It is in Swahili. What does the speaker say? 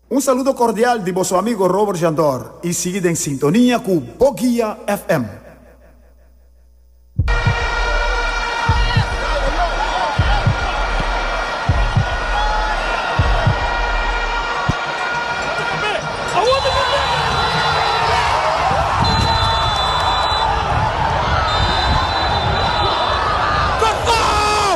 Un saludo cordial de vosso amigo Robert Jandor e seguida em sintonia com Boguia FM.